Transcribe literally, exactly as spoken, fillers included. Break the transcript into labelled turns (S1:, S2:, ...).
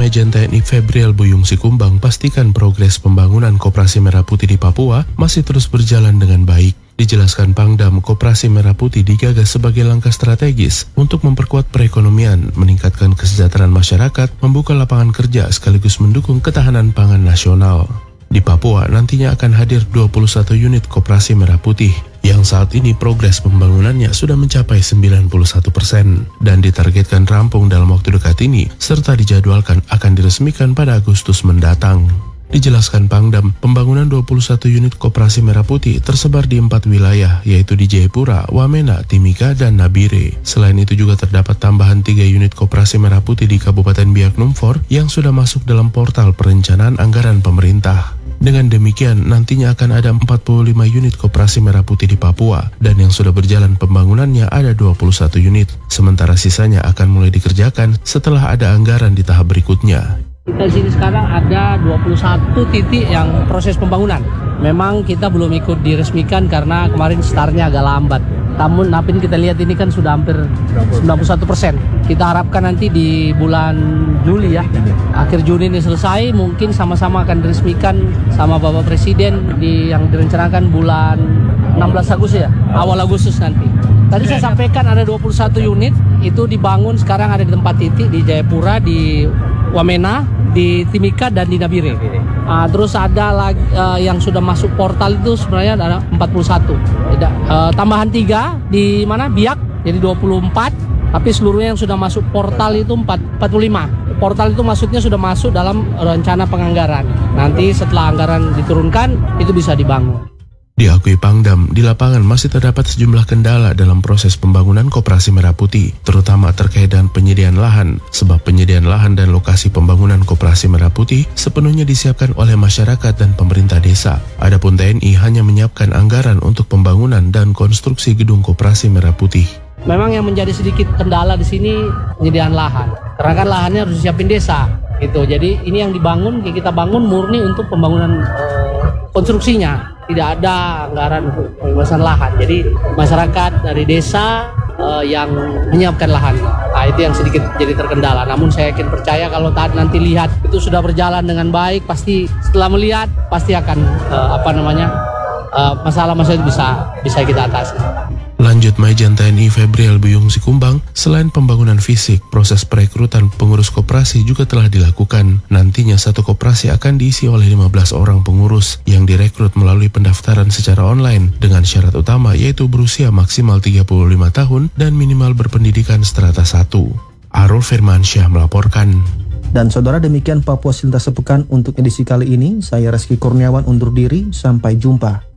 S1: Majen T N I Febriel Buyung Sikumbang pastikan progres pembangunan Koperasi Merah Putih di Papua masih terus berjalan dengan baik. Dijelaskan Pangdam, Koperasi Merah Putih digagas sebagai langkah strategis untuk memperkuat perekonomian, meningkatkan kesejahteraan masyarakat, membuka lapangan kerja sekaligus mendukung ketahanan pangan nasional. Di Papua nantinya akan hadir dua puluh satu unit Koperasi Merah Putih yang saat ini progres pembangunannya sudah mencapai sembilan puluh satu persen dan ditargetkan rampung dalam waktu dekat ini serta dijadwalkan akan diresmikan pada Agustus mendatang. Dijelaskan Pangdam, pembangunan dua puluh satu unit Koperasi Merah Putih tersebar di empat wilayah, yaitu di Jayapura, Wamena, Timika, dan Nabire. Selain itu juga terdapat tambahan tiga unit Koperasi Merah Putih di Kabupaten Biak Numfor yang sudah masuk dalam portal perencanaan anggaran pemerintah. Dengan demikian, nantinya akan ada empat puluh lima unit Koperasi Merah Putih di Papua, dan yang sudah berjalan pembangunannya ada dua puluh satu unit, sementara sisanya akan mulai dikerjakan setelah ada anggaran di tahap berikutnya.
S2: Kita di sini sekarang ada dua puluh satu titik yang proses pembangunan. Memang kita belum ikut diresmikan karena kemarin startnya agak lambat. Namun napin kita lihat ini kan sudah hampir sembilan puluh satu persen. Kita harapkan nanti di bulan Juli ya, akhir Juni ini selesai, mungkin sama-sama akan diresmikan sama Bapak Presiden di yang direncanakan bulan enam belas Agustus ya, awal Agustus nanti. Tadi saya sampaikan ada dua puluh satu unit, itu dibangun sekarang ada di tempat titik di Jayapura, di Wamena, di Timika, dan di Nabire. Uh, terus ada lagi uh, yang sudah masuk portal itu sebenarnya ada empat puluh satu. Tidak, uh, tambahan tiga di mana Biak jadi dua puluh empat, tapi seluruhnya yang sudah masuk portal itu empat puluh lima. Portal itu maksudnya sudah masuk dalam rencana penganggaran. Nanti setelah anggaran diturunkan itu bisa dibangun.
S1: Diakui Pangdam, di lapangan masih terdapat sejumlah kendala dalam proses pembangunan Koperasi Merah Putih, terutama terkait dengan penyediaan lahan, sebab penyediaan lahan dan lokasi pembangunan Koperasi Merah Putih sepenuhnya disiapkan oleh masyarakat dan pemerintah desa. Adapun T N I hanya menyiapkan anggaran untuk pembangunan dan konstruksi gedung Koperasi Merah Putih.
S2: Memang yang menjadi sedikit kendala di sini penyediaan lahan, karena kan lahannya harus disiapin desa, gitu. Jadi ini yang dibangun, kita bangun murni untuk pembangunan eh, konstruksinya. Tidak ada anggaran untuk pembebasan lahan. Jadi masyarakat dari desa uh, yang menyiapkan lahan. Nah, itu yang sedikit jadi terkendala. Namun saya yakin percaya kalau nanti lihat itu sudah berjalan dengan baik, pasti setelah melihat pasti akan uh, apa namanya uh, masalah-masalah itu bisa bisa kita atasi.
S1: Lanjut Majen T N I Febriel Buyung Sikumbang, selain pembangunan fisik, proses perekrutan pengurus koperasi juga telah dilakukan. Nantinya satu koperasi akan diisi oleh lima belas orang pengurus yang direkrut melalui pendaftaran secara online dengan syarat utama yaitu berusia maksimal tiga puluh lima tahun dan minimal berpendidikan strata satu. Arul Firmansyah melaporkan.
S3: Dan saudara, demikian Papua Selintas Sepekan untuk edisi kali ini. Saya Reski Kurniawan undur diri, sampai jumpa.